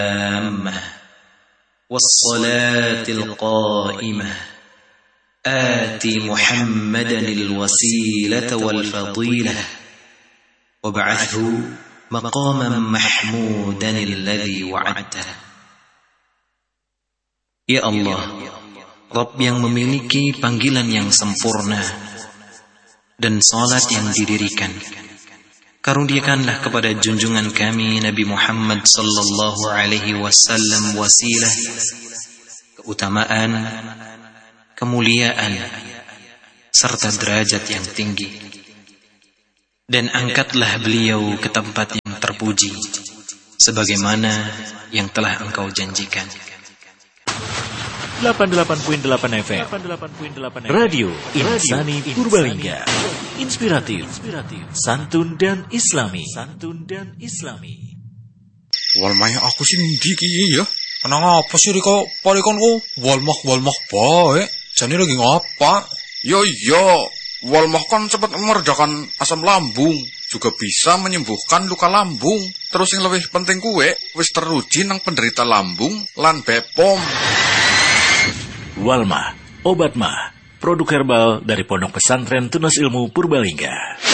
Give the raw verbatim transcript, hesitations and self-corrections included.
والصلاة القائمة آت محمدا الوسيلة والفضيلة وابعثه مقاما محمودا الذي وعدته. Ya Allah, Rabb yang memiliki panggilan yang sempurna dan salat yang didirikan, karuniakanlah kepada junjungan kami Nabi Muhammad sallallahu alaihi wasallam wasilah, keutamaan, kemuliaan, serta derajat yang tinggi. Dan angkatlah beliau ke tempat yang terpuji, sebagaimana yang telah Engkau janjikan. delapan puluh delapan koma delapan F M Radio Insani Purbalingga. Inspiratif, santun dan islami. Santun dan islami. Wal maya aku sih ndiki ya. Kenapa apa sih Riko? Parikonku walmah walmah bae. Jane lagi ngapa? Yo yo, walmah kan cepat meredakan asam lambung, juga bisa menyembuhkan luka lambung. Terus yang lebih penting kuwe wis teruji nang penderita lambung lan Bepom. Walmah, obat mah, produk herbal dari Pondok Pesantren Tunas Ilmu Purbalingga.